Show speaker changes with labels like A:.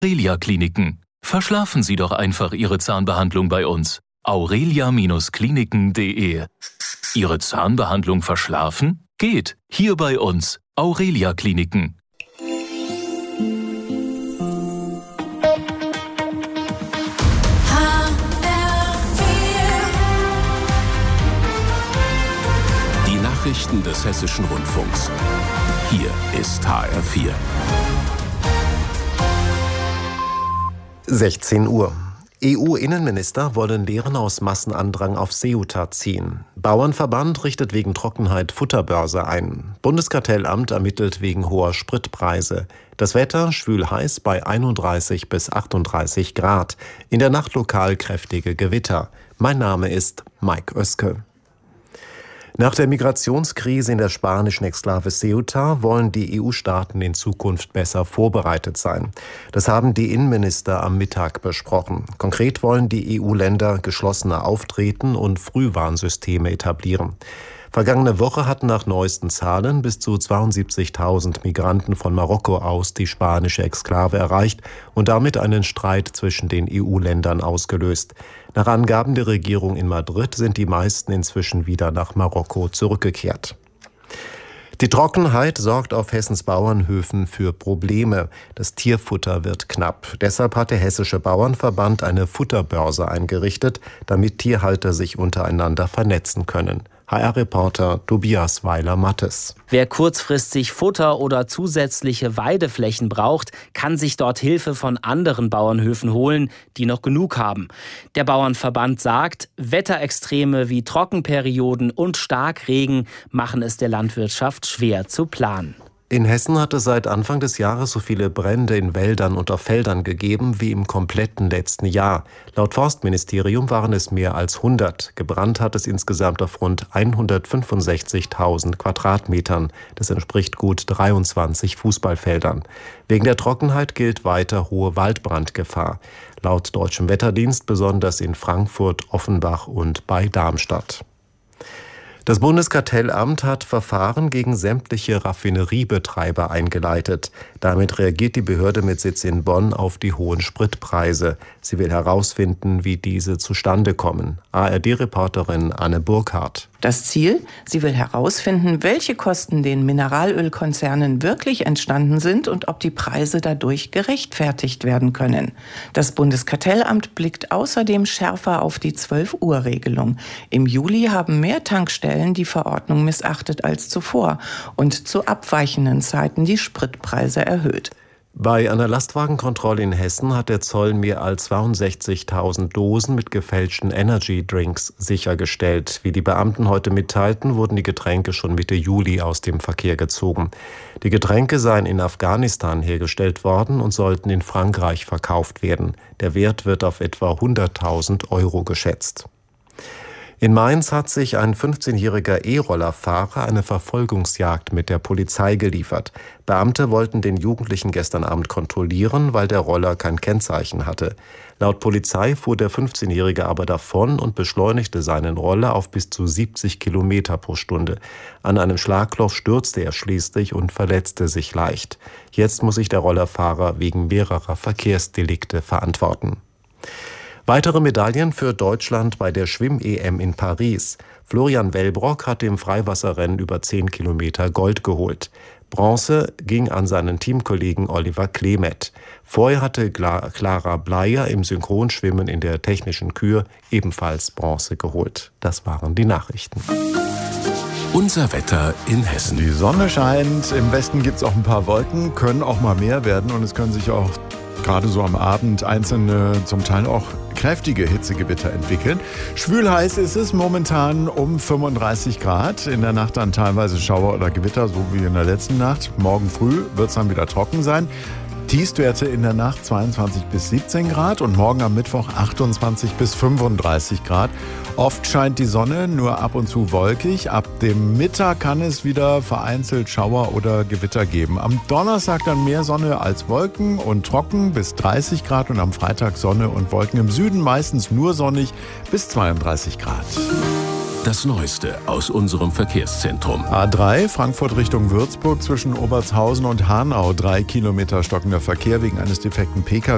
A: Aurelia Kliniken. Verschlafen Sie doch einfach Ihre Zahnbehandlung bei uns. aurelia-kliniken.de. Ihre Zahnbehandlung verschlafen? Geht. Hier bei uns. Aurelia Kliniken.
B: Die Nachrichten des Hessischen Rundfunks. Hier ist HR4.
C: 16 Uhr. EU-Innenminister wollen Lehren aus Massenandrang auf Ceuta ziehen. Bauernverband richtet wegen Trockenheit Futterbörse ein. Bundeskartellamt ermittelt wegen hoher Spritpreise. Das Wetter schwül heiß bei 31 bis 38 Grad. In der Nacht lokal kräftige Gewitter. Mein Name ist Mike Oeske. Nach der Migrationskrise in der spanischen Exklave Ceuta wollen die EU-Staaten in Zukunft besser vorbereitet sein. Das haben die Innenminister am Mittag besprochen. Konkret wollen die EU-Länder geschlossener auftreten und Frühwarnsysteme etablieren. Vergangene Woche hatten nach neuesten Zahlen bis zu 72.000 Migranten von Marokko aus die spanische Exklave erreicht und damit einen Streit zwischen den EU-Ländern ausgelöst. Nach Angaben der Regierung in Madrid sind die meisten inzwischen wieder nach Marokko zurückgekehrt. Die Trockenheit sorgt auf Hessens Bauernhöfen für Probleme. Das Tierfutter wird knapp. Deshalb hat der Hessische Bauernverband eine Futterbörse eingerichtet, damit Tierhalter sich untereinander vernetzen können. HR-Reporter Tobias Weiler-Mattes.
D: Wer kurzfristig Futter oder zusätzliche Weideflächen braucht, kann sich dort Hilfe von anderen Bauernhöfen holen, die noch genug haben. Der Bauernverband sagt, Wetterextreme wie Trockenperioden und Starkregen machen es der Landwirtschaft schwer zu planen.
C: In Hessen hat es seit Anfang des Jahres so viele Brände in Wäldern und auf Feldern gegeben wie im kompletten letzten Jahr. Laut Forstministerium waren es mehr als 100. Gebrannt hat es insgesamt auf rund 165.000 Quadratmetern. Das entspricht gut 23 Fußballfeldern. Wegen der Trockenheit gilt weiter hohe Waldbrandgefahr. Laut Deutschem Wetterdienst besonders in Frankfurt, Offenbach und bei Darmstadt. Das Bundeskartellamt hat Verfahren gegen sämtliche Raffineriebetreiber eingeleitet. Damit reagiert die Behörde mit Sitz in Bonn auf die hohen Spritpreise. Sie will herausfinden, wie diese zustande kommen. ARD-Reporterin Anne Burkhardt.
E: Das Ziel? Sie will herausfinden, welche Kosten den Mineralölkonzernen wirklich entstanden sind und ob die Preise dadurch gerechtfertigt werden können. Das Bundeskartellamt blickt außerdem schärfer auf die 12-Uhr-Regelung. Im Juli haben mehr Tankstellen die Verordnung missachtet als zuvor und zu abweichenden Zeiten die Spritpreise erhöht.
C: Bei einer Lastwagenkontrolle in Hessen hat der Zoll mehr als 62.000 Dosen mit gefälschten Energy-Drinks sichergestellt. Wie die Beamten heute mitteilten, wurden die Getränke schon Mitte Juli aus dem Verkehr gezogen. Die Getränke seien in Afghanistan hergestellt worden und sollten in Frankreich verkauft werden. Der Wert wird auf etwa 100.000 € geschätzt. In Mainz hat sich ein 15-jähriger E-Rollerfahrer eine Verfolgungsjagd mit der Polizei geliefert. Beamte wollten den Jugendlichen gestern Abend kontrollieren, weil der Roller kein Kennzeichen hatte. Laut Polizei fuhr der 15-Jährige aber davon und beschleunigte seinen Roller auf bis zu 70 Kilometer pro Stunde. An einem Schlagloch stürzte er schließlich und verletzte sich leicht. Jetzt muss sich der Rollerfahrer wegen mehrerer Verkehrsdelikte verantworten. Weitere Medaillen für Deutschland bei der Schwimm-EM in Paris. Florian Wellbrock hat im Freiwasserrennen über 10 Kilometer Gold geholt. Bronze ging an seinen Teamkollegen Oliver Klemet. Vorher hatte Clara Bleier im Synchronschwimmen in der technischen Kür ebenfalls Bronze geholt. Das waren die Nachrichten.
B: Unser Wetter in Hessen.
F: Die Sonne scheint, im Westen gibt es auch ein paar Wolken, können auch mal mehr werden und es können sich auch gerade so am Abend einzelne, zum Teil auch kräftige Hitzegewitter entwickeln. Schwül-heiß ist es momentan um 35 Grad. In der Nacht dann teilweise Schauer oder Gewitter, so wie in der letzten Nacht. Morgen früh wird es dann wieder trocken sein. Tiefstwerte in der Nacht 22 bis 17 Grad und morgen am Mittwoch 28 bis 35 Grad. Oft scheint die Sonne, nur ab und zu wolkig. Ab dem Mittag kann es wieder vereinzelt Schauer oder Gewitter geben. Am Donnerstag dann mehr Sonne als Wolken und trocken bis 30 Grad und am Freitag Sonne und Wolken im Süden meistens nur sonnig bis 32 Grad.
B: Das Neueste aus unserem Verkehrszentrum.
F: A3 Frankfurt Richtung Würzburg zwischen Obertshausen und Hanau. 3 Kilometer stockender Verkehr wegen eines defekten Pkw.